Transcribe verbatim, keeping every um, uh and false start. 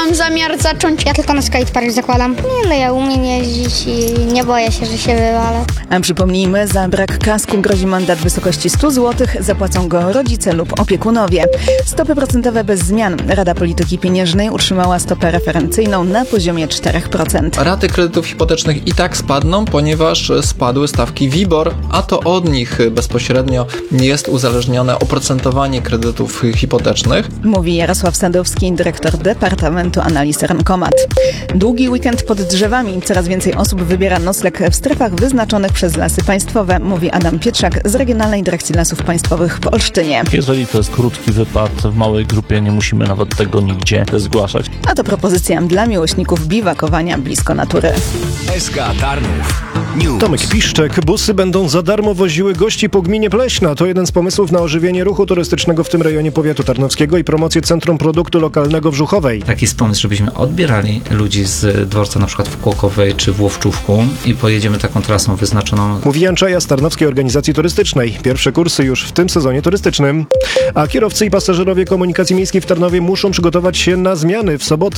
mam zamiar zacząć. Ja tylko na skatepark zakładam. Nie no, ja umiem jeździć i nie boję się, że się wywalę. A przypomnijmy, za brak kasku grozi mandat w wysokości stu złotych. Zapłacą go rodzice lub opiekunowie. Stopy procentowe bez zmian. Rada Polityki Pieniężnej utrzymała stopę referencyjną na poziomie cztery procent. Raty kredytów hipotecznych i tak spadną, ponieważ spadły stawki WIBOR, a to od nich bezpośrednio jest uzależnione oprocentowanie kredytów hipotecznych. Mówi Jarosław Sadowski, dyrektor Departamentu Analiz Renkomat. Długi weekend pod drzewami. Coraz więcej osób wybiera nocleg w strefach wyznaczonych przez Lasy Państwowe, mówi Adam Pietrzak z Regionalnej Dyrekcji Lasów Państwowych w Olsztynie. Jeżeli to jest krótki wypad w małej grupie, nie musimy nawet tego nigdzie zgłaszać. A to propozycja dla miłośników biwakowania blisko natury. S K Tarnów News. Tomek Piszczek. Busy będą za darmo woziły gości po gminie Pleśna. To jeden z pomysłów na ożywienie ruchu turystycznego w tym rejonie powiatu tarnowskiego i promocję Centrum Produktu Lokalnego w Żuchowej. Taki jest pomysł, żebyśmy odbierali ludzi z dworca na przykład w Kłokowej czy w Łowczówku i pojedziemy taką trasą wyznaczoną. Mówi Jan Czaja z Tarnowskiej Organizacji Turystycznej. Pierwsze kursy już w tym sezonie turystycznym. A kierowcy i pasażerowie komunikacji miejskiej w Tarnowie muszą przygotować się na zmiany w sobotę.